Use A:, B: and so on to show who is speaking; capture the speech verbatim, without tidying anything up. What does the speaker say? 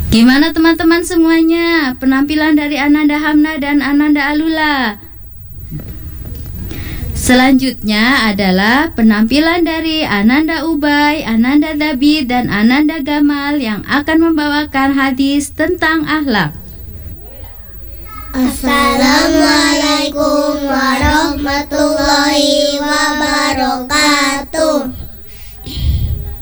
A: Gimana teman-teman semuanya? Penampilan dari Ananda Hamna dan Ananda Alula. Selanjutnya adalah penampilan dari Ananda Ubay, Ananda Dabi, dan Ananda Gamal yang akan membawakan hadis tentang akhlak.
B: Assalamualaikum warahmatullahi wabarakatuh.